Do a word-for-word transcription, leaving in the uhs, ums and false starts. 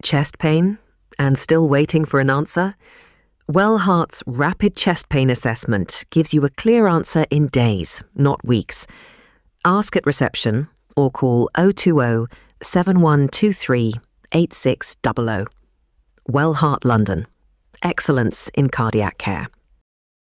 Chest pain? And still waiting for an answer? Wellheart's Rapid Chest Pain Assessment gives you a clear answer in days, not weeks. Ask at reception or call oh two oh, seven one two three, eight six zero zero. Wellheart London. Excellence in cardiac care.